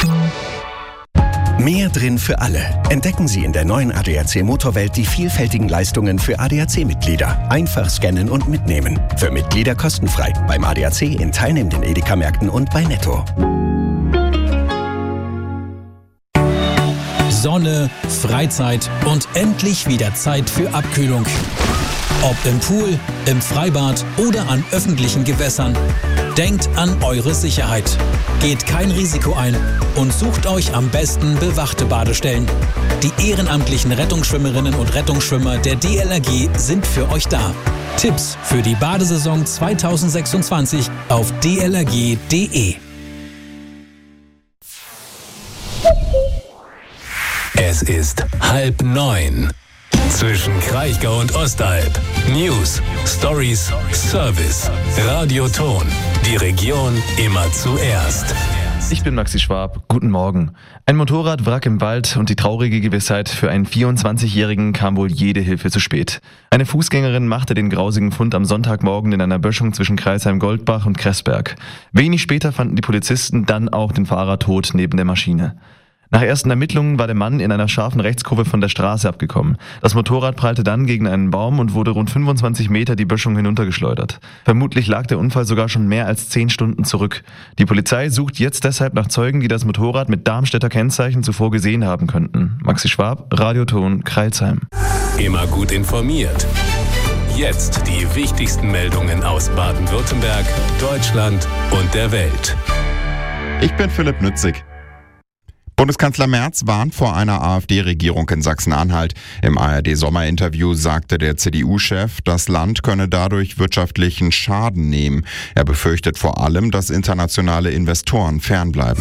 Mehr drin für alle. Entdecken Sie in der neuen ADAC Motorwelt die vielfältigen Leistungen für ADAC-Mitglieder. Einfach scannen und mitnehmen. Für Mitglieder kostenfrei. Beim ADAC in teilnehmenden Edeka-Märkten und bei Netto. Sonne, Freizeit und endlich wieder Zeit für Abkühlung. Ob im Pool, im Freibad oder an öffentlichen Gewässern. Denkt an eure Sicherheit. Geht kein Risiko ein und sucht euch am besten bewachte Badestellen. Die ehrenamtlichen Rettungsschwimmerinnen und Rettungsschwimmer der DLRG sind für euch da. Tipps für die Badesaison 2026 auf dlrg.de. Es ist 8:30. Zwischen Kraichgau und Ostalb. News, Stories, Service. Radioton. Die Region immer zuerst. Ich bin Maxi Schwab. Guten Morgen. Ein Motorradwrack im Wald und die traurige Gewissheit, für einen 24-Jährigen kam wohl jede Hilfe zu spät. Eine Fußgängerin machte den grausigen Fund am Sonntagmorgen in einer Böschung zwischen Kreisheim-Goldbach und Kressberg. Wenig später fanden die Polizisten dann auch den Fahrer tot neben der Maschine. Nach ersten Ermittlungen war der Mann in einer scharfen Rechtskurve von der Straße abgekommen. Das Motorrad prallte dann gegen einen Baum und wurde rund 25 Meter die Böschung hinuntergeschleudert. Vermutlich lag der Unfall sogar schon mehr als 10 Stunden zurück. Die Polizei sucht jetzt deshalb nach Zeugen, die das Motorrad mit Darmstädter Kennzeichen zuvor gesehen haben könnten. Maxi Schwab, Radioton, Crailsheim. Immer gut informiert. Jetzt die wichtigsten Meldungen aus Baden-Württemberg, Deutschland und der Welt. Ich bin Philipp Nützig. Bundeskanzler Merz warnt vor einer AfD-Regierung in Sachsen-Anhalt. Im ARD-Sommerinterview sagte der CDU-Chef, das Land könne dadurch wirtschaftlichen Schaden nehmen. Er befürchtet vor allem, dass internationale Investoren fernbleiben.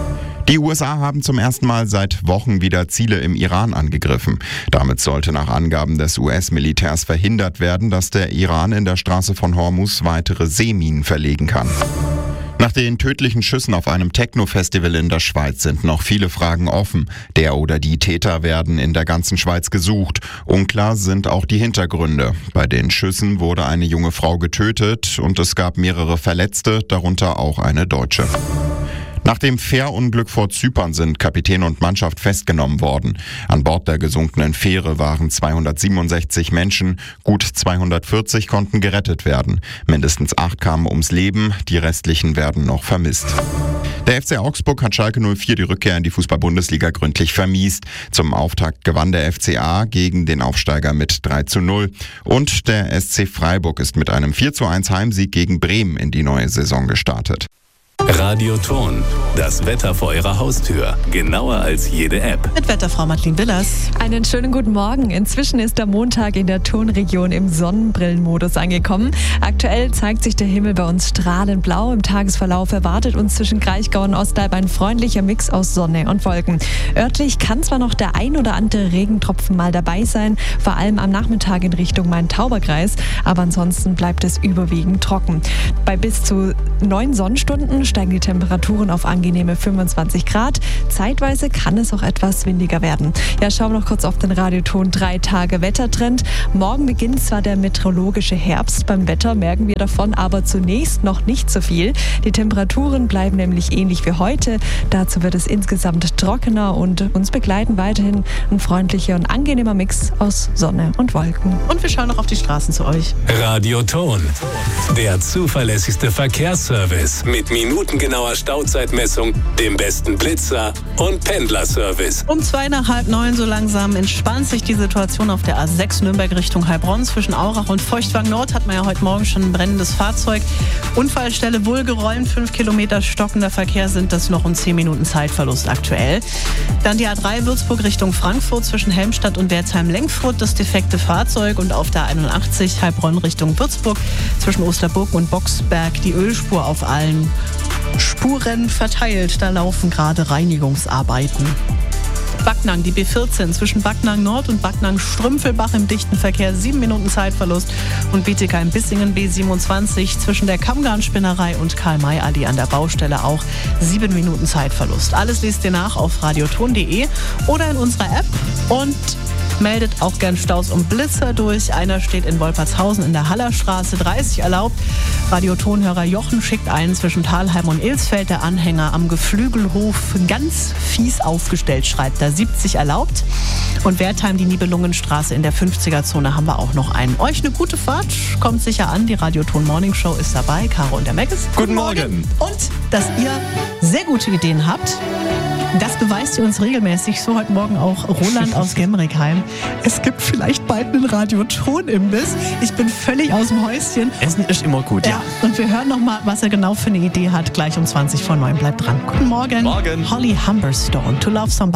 Die USA haben zum ersten Mal seit Wochen wieder Ziele im Iran angegriffen. Damit sollte nach Angaben des US-Militärs verhindert werden, dass der Iran in der Straße von Hormuz weitere Seeminen verlegen kann. Nach den tödlichen Schüssen auf einem Techno-Festival in der Schweiz sind noch viele Fragen offen. Der oder die Täter werden in der ganzen Schweiz gesucht. Unklar sind auch die Hintergründe. Bei den Schüssen wurde eine junge Frau getötet und es gab mehrere Verletzte, darunter auch eine Deutsche. Nach dem Fährunglück vor Zypern sind Kapitän und Mannschaft festgenommen worden. An Bord der gesunkenen Fähre waren 267 Menschen, gut 240 konnten gerettet werden. Mindestens 8 kamen ums Leben, die restlichen werden noch vermisst. Der FC Augsburg hat Schalke 04 die Rückkehr in die Fußball-Bundesliga gründlich vermiest. Zum Auftakt gewann der FCA gegen den Aufsteiger mit 3:0. Und der SC Freiburg ist mit einem 4:1 Heimsieg gegen Bremen in die neue Saison gestartet. Radioton, das Wetter vor Ihrer Haustür, genauer als jede App. Mit Wetterfrau Madeleine Willers. Einen schönen guten Morgen. Inzwischen ist der Montag in der Tonregion im Sonnenbrillenmodus angekommen. Aktuell zeigt sich der Himmel bei uns strahlend blau. Im Tagesverlauf erwartet uns zwischen Kraichgau und Ostalb ein freundlicher Mix aus Sonne und Wolken. Örtlich kann zwar noch der ein oder andere Regentropfen mal dabei sein, vor allem am Nachmittag in Richtung Main-Tauber-Kreis, aber ansonsten bleibt es überwiegend trocken. Bei bis zu 9 Sonnenstunden steigen die Temperaturen auf angenehme 25 Grad. Zeitweise kann es auch etwas windiger werden. Ja, schauen wir noch kurz auf den Radioton 3 Tage Wettertrend. Morgen beginnt zwar der meteorologische Herbst. Beim Wetter merken wir davon aber zunächst noch nicht so viel. Die Temperaturen bleiben nämlich ähnlich wie heute. Dazu wird es insgesamt trockener und uns begleiten weiterhin ein freundlicher und angenehmer Mix aus Sonne und Wolken. Und wir schauen noch auf die Straßen zu euch. Radioton, der zuverlässigste Verkehrsservice mit minutengenauer Stauzeitmessung, dem besten Blitzer und Pendlerservice. Um 8:45 so langsam entspannt sich die Situation auf der A6 Nürnberg Richtung Heilbronn. Zwischen Aurach und Feuchtwang Nord hat man ja heute Morgen schon ein brennendes Fahrzeug. Unfallstelle wohlgeräumt, 5 Kilometer stockender Verkehr sind das noch und 10 Minuten Zeitverlust aktuell. Dann die A3 Würzburg Richtung Frankfurt zwischen Helmstadt und Wertheim-Lenkfurt das defekte Fahrzeug und auf der 81 Heilbronn Richtung Würzburg zwischen Osterburg und Boxberg die Ölspur auf allen Spuren verteilt. Da laufen gerade Reinigungsarbeiten. Backnang, die B14 zwischen Backnang Nord und Backnang Strümpfelbach im dichten Verkehr 7 Minuten Zeitverlust und Bietigheim-Bissingen B27 zwischen der Kammgarn-Spinnerei und Karl-May-Allee an der Baustelle auch 7 Minuten Zeitverlust. Alles lest ihr nach auf radioton.de oder in unserer App und meldet auch gern Staus und Blitzer durch. Einer steht in Wolpertshausen in der Hallerstraße 30 erlaubt. Radiotonhörer Jochen schickt einen zwischen Thalheim und Ilsfeld. Der Anhänger am Geflügelhof ganz fies aufgestellt, schreibt da 70 erlaubt. Und Wertheim, die Nibelungenstraße in der 50er-Zone haben wir auch noch einen. Euch eine gute Fahrt, kommt sicher an. Die Radioton Morning Show ist dabei. Caro und der Meckes. Guten Morgen. Und dass ihr sehr gute Ideen habt. Das beweist ihr uns regelmäßig, so heute Morgen auch Roland aus Gemrickheim. Es gibt vielleicht bald einen Radioton-Imbiss. Ich bin völlig aus dem Häuschen. Essen ist immer gut, ja. Und wir hören nochmal, was er genau für eine Idee hat, gleich um 20 vor 9. Bleibt dran. Guten Morgen. Morgen. Holly Humberstone, To Love Somebody.